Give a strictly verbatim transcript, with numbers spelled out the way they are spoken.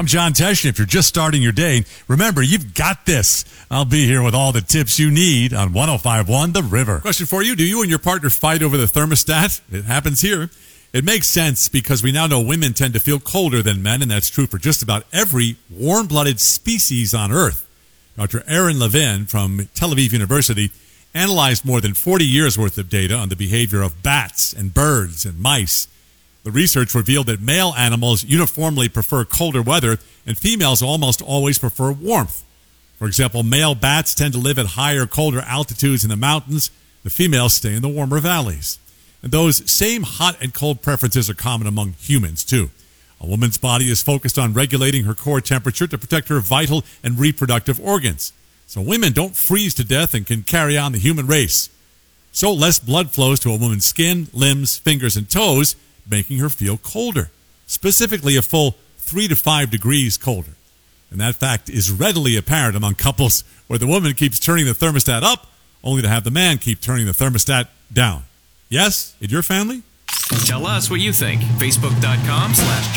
I'm John Tesh, and if you're just starting your day, remember, you've got this. I'll be here with all the tips you need on one oh five point one The River. Question for you, do you and your partner fight over the thermostat? It happens here. It makes sense because we now know women tend to feel colder than men, and that's true for just about every warm-blooded species on Earth. Doctor Aaron Levin from Tel Aviv University analyzed more than forty years worth of data on the behavior of bats and birds and mice. The research revealed that male animals uniformly prefer colder weather, and females almost always prefer warmth. For example, male bats tend to live at higher, colder altitudes in the mountains. The females stay in the warmer valleys. And those same hot and cold preferences are common among humans, too. A woman's body is focused on regulating her core temperature to protect her vital and reproductive organs. So women don't freeze to death and can carry on the human race. So less blood flows to a woman's skin, limbs, fingers, and toes, making her feel colder, specifically a full three to five degrees colder. And that fact is readily apparent among couples where the woman keeps turning the thermostat up, only to have the man keep turning the thermostat down. Yes? In your family? Tell us what you think. Facebook.com slash